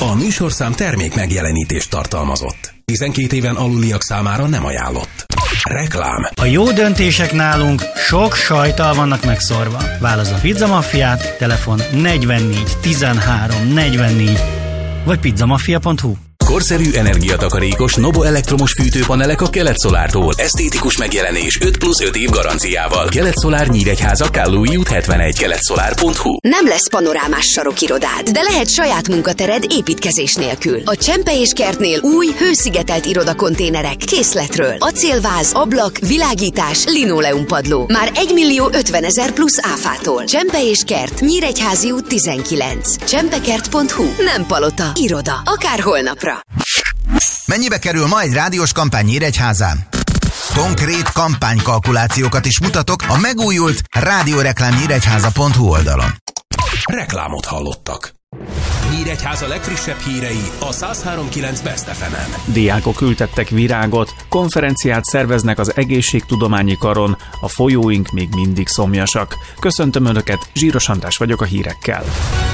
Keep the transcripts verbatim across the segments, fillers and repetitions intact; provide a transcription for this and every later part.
A műsorszám termék megjelenítést tartalmazott. tizenkét éven aluliak számára nem ajánlott. Reklám. A jó döntések nálunk sok sajttal vannak megszórva. Válasz a Pizza Maffiát, telefon negyvennégy tizenhárom negyvennégy vagy pizzamafia pont hu. Korszerű energiatakarékos Nobo elektromos fűtőpanelek a Kelet-Szolártól. Esztétikus megjelenés öt plusz öt év garanciával. Kelet-Szolár Nyíregyháza, Kállói út hetvenegy, kelet-szolár pont hu. Nem lesz panorámás sarokirodád, de lehet saját munkatered építkezés nélkül. A Csempe és Kertnél új, hőszigetelt irodakonténerek készletről. Acélváz, ablak, világítás, linoleumpadló. Már egymillió ötvenezer plusz áfától. Csempe és Kert, Nyíregyházi út tizenkilenc. csempekert pont hu. Nem palota, iroda. Akár holnapra. Mennyibe kerül ma egy rádiós kampány Nyíregyházán? Konkrét kampánykalkulációkat is mutatok a megújult rádióreklám nyíregyháza pont hu oldalon. Reklámot hallottak. Nyíregyháza legfrissebb hírei a száz három kilenc Best ef emen. Diákok ültettek virágot, konferenciát szerveznek az egészségtudományi karon, a folyóink még mindig szomjasak. Köszöntöm Önöket, Zsíros András vagyok a hírekkel.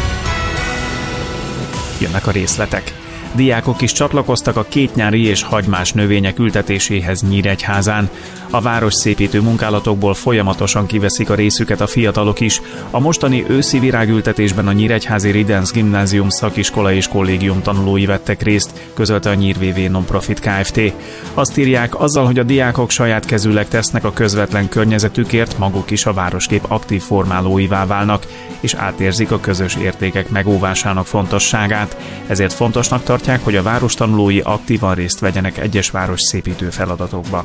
Jönnek a részletek. Diákok is csatlakoztak a kétnyári és hagymás növények ültetéséhez Nyíregyházán. A városszépítő munkálatokból folyamatosan kiveszik a részüket a fiatalok is. A mostani őszi virágültetésben a Nyíregyházi Ridens Gimnázium szakiskola és kollégium tanulói vettek részt, közölte a Nyír vé vé Nonprofit Kft. Azt írják, azzal, hogy a diákok saját kezűleg tesznek a közvetlen környezetükért, maguk is a városkép aktív formálóivá válnak, és átérzik a közös értékek megóvásának fontosságát. Ezért fontosnak tartják, hogy a város tanulói aktívan részt vegyenek egyes városszépítő feladatokban.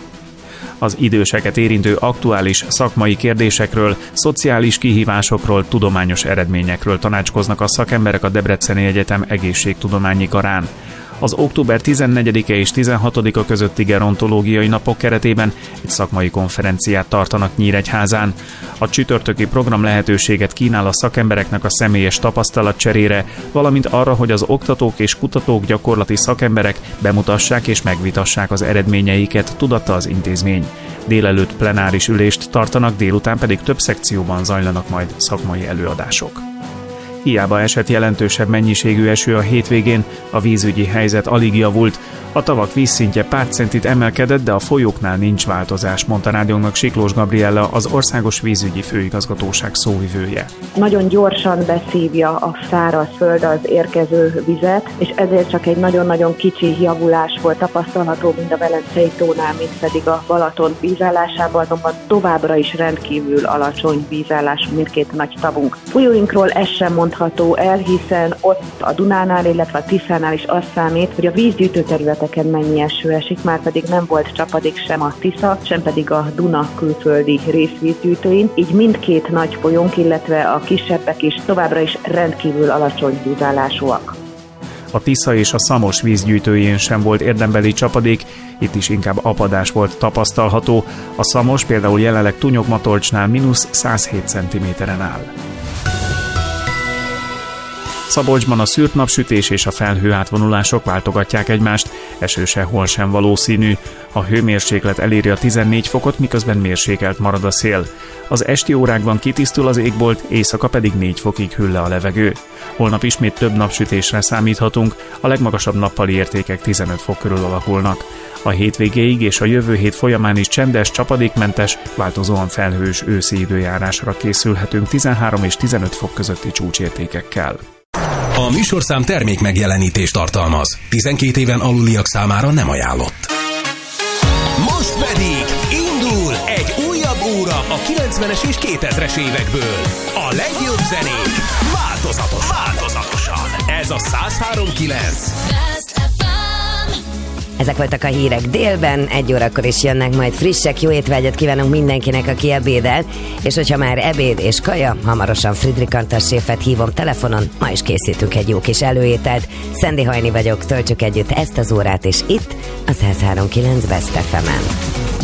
Az időseket érintő aktuális szakmai kérdésekről, szociális kihívásokról, tudományos eredményekről tanácskoznak a szakemberek a Debreceni Egyetem egészségtudományi karán. Az október tizennegyedike és tizenhatodika közötti gerontológiai napok keretében egy szakmai konferenciát tartanak Nyíregyházán. A csütörtöki program lehetőséget kínál a szakembereknek a személyes tapasztalatcserére, valamint arra, hogy az oktatók és kutatók, gyakorlati szakemberek bemutassák és megvitassák az eredményeiket, tudatta az intézmény. Délelőtt plenáris ülést tartanak, délután pedig több szekcióban zajlanak majd szakmai előadások. Hiába esett jelentősebb mennyiségű eső a hétvégén, a vízügyi helyzet alig javult. A tavak vízszintje pár centit emelkedett, de a folyóknál nincs változás, mondta rádiónknak Siklós Gabriella, az Országos Vízügyi Főigazgatóság szóvivője. Nagyon gyorsan beszívja a szárazföld az érkező vizet, és ezért csak egy nagyon-nagyon kicsi javulás volt tapasztalható, mind a Velencei tónál, mind pedig a Balaton vízállásában, azonban továbbra is rendkívül alacsony vízállás mindkét nagy tavunk. Folyóinkról ez sem mondható el, hiszen ott a Dunánál, illetve a Tiszánál is az számít, hogy a vízgyűjtő területeken mennyi eső esik, már pedig nem volt csapadék sem a Tisza, sem pedig a Duna külföldi részvízgyűjtőin, így mindkét nagy folyónk, illetve a kisebbek is továbbra is rendkívül alacsony vízállásúak. A Tisza és a Szamos vízgyűjtőjén sem volt érdembeli csapadék, itt is inkább apadás volt tapasztalható. A Szamos például jelenleg Tunyog-Matolcsnál mínusz száz hét centiméteren áll. Szabolcsban a szűrt napsütés és a felhőátvonulások váltogatják egymást, eső sehol sem valószínű. A hőmérséklet eléri a tizennégy fokot, miközben mérsékelt marad a szél. Az esti órákban kitisztul az égbolt, éjszaka pedig négy fokig hűl le a levegő. Holnap ismét több napsütésre számíthatunk, a legmagasabb nappali értékek tizenöt fok körül alakulnak. A hétvégéig és a jövő hét folyamán is csendes, csapadékmentes, változóan felhős őszi időjárásra készülhetünk tizenhárom és tizenöt fok közötti csúcsértékekkel. A műsorszám termék megjelenítést tartalmaz. tizenkét éven aluliak számára nem ajánlott. Most pedig indul egy újabb óra a kilencvenes és kétezres évekből. A legjobb zenék változatosan. változatosan. Ez a száz három kilenc. Ezek voltak a hírek délben, egy órakor is jönnek majd frissek, jó étvágyat kívánunk mindenkinek, aki ebédel, és hogyha már ebéd és kaja, hamarosan Friedrich Antal séfet hívom telefonon, ma is készítünk egy jó kis előételt. Szendi Hajni vagyok, töltsük együtt ezt az órát, és itt a száz három kilenc Best ef emen.